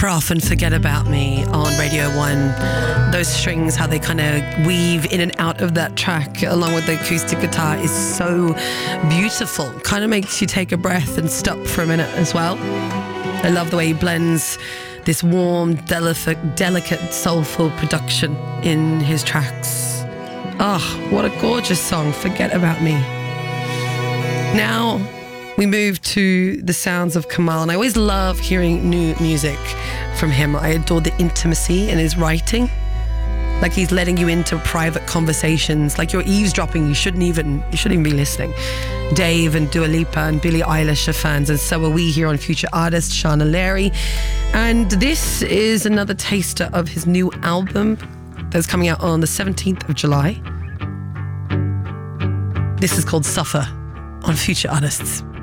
Prof and Forget About Me on Radio 1. Those strings, how they kind of weave in and out of that track along with the acoustic guitar is so beautiful. Kind of makes you take a breath and stop for a minute as well. I love the way he blends this warm, delicate, soulful production in his tracks. Oh, what a gorgeous song, Forget About Me. Now we move to the sounds of Kamal, and I always love hearing new music from him. I adore the intimacy in his writing. Like he's letting you into private conversations, like you're eavesdropping. You shouldn't even be listening. Dave and Dua Lipa and Billie Eilish are fans, and so are we here on Future Artist, Shauna Larry. And this is another taster of his new album that's coming out on the 17th of July. This is called Suffer on Future Artists.